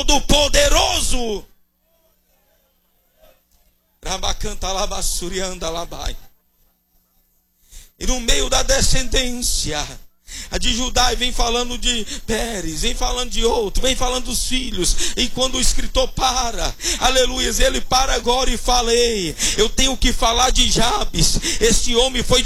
Todo-Poderoso. Rabacanta labassurianda labai. E no meio da descendência, a de Judá, vem falando de Pérez, vem falando de outro, vem falando dos filhos. E quando o escritor para, aleluia, ele para agora e fala: ei, eu tenho que falar de Jabes. Este homem foi